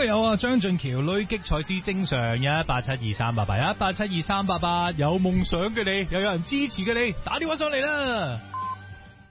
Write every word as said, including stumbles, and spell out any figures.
個有啊，張俊橋女擊賽事正常，一八七二三八八一八七二三八八，有夢想嘅你，又有人支持嘅你，打電話上嚟啦。